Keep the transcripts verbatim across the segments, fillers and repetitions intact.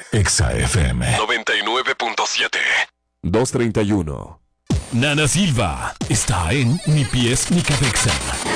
Exa F M noventa y nueve punto siete. dos treinta y uno. Nana Silva está en Ni Pies Ni Cabeza.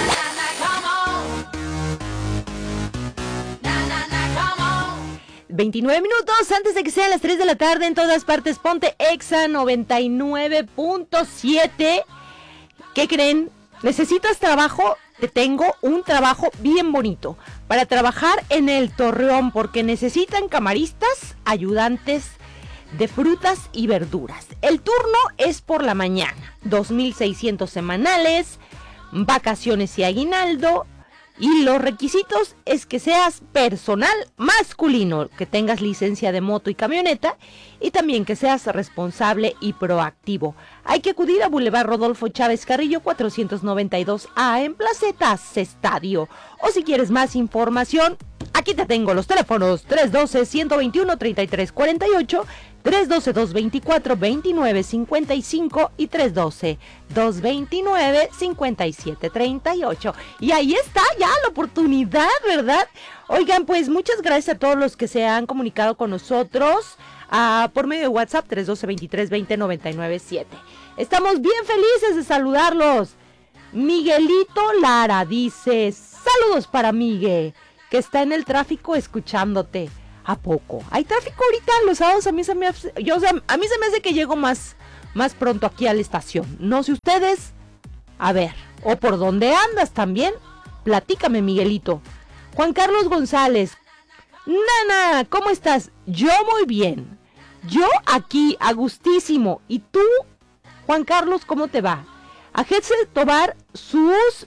veintinueve minutos antes de que sean las tres de la tarde en todas partes. Ponte Exa noventa y nueve punto siete. ¿Qué creen? ¿Necesitas trabajo? Te tengo un trabajo bien bonito para trabajar en el Torreón, porque necesitan camaristas, ayudantes de frutas y verduras. El turno es por la mañana, dos mil seiscientos semanales, vacaciones y aguinaldo. Y los requisitos es que seas personal masculino, que tengas licencia de moto y camioneta, y también que seas responsable y proactivo. Hay que acudir a Boulevard Rodolfo Chávez Carrillo cuatrocientos noventa y dos A en Placetas Estadio. O si quieres más información, aquí te tengo los teléfonos: tres uno dos, uno dos uno, tres tres cuatro ocho, tres uno dos, dos dos cuatro, dos nueve cinco cinco y tres uno dos, dos dos nueve, cinco siete tres ocho. Y ahí está ya la oportunidad, ¿verdad? Oigan, pues muchas gracias a todos los que se han comunicado con nosotros uh, por medio de WhatsApp tres uno dos, veintitrés veinte, noventa y nueve siete. Estamos bien felices de saludarlos. Miguelito Lara dice: saludos para Miguel, que está en el tráfico escuchándote. ¿A poco? ¿Hay tráfico ahorita los sábados? A mí se me hace, yo, o sea, a mí se me hace que llego más, más pronto aquí a la estación. No sé ustedes. A ver, o por dónde andas también. Platícame, Miguelito. Juan Carlos González. Nana, ¿cómo estás? Yo muy bien. Yo aquí, a gustísimo. ¿Y tú, Juan Carlos, cómo te va? A Hetzel Tobar, sus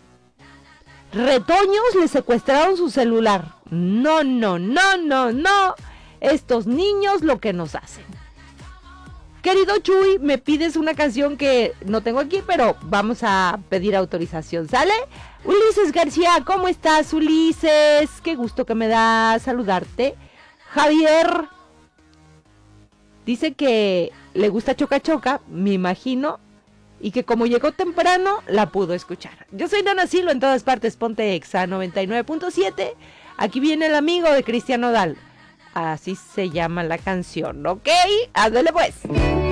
retoños le secuestraron su celular. No, no, no, no, no. Estos niños lo que nos hacen. Querido Chuy, me pides una canción que no tengo aquí, pero vamos a pedir autorización, ¿sale? Ulises García, ¿cómo estás, Ulises? Qué gusto que me da saludarte. Javier dice que le gusta Choca Choca, me imagino, y que como llegó temprano, la pudo escuchar. Yo soy Nana Silva, en todas partes, ponte Exa noventa y nueve punto siete. Aquí viene el amigo de Cristian Nodal. Así se llama la canción, ¿ok? Ándale pues.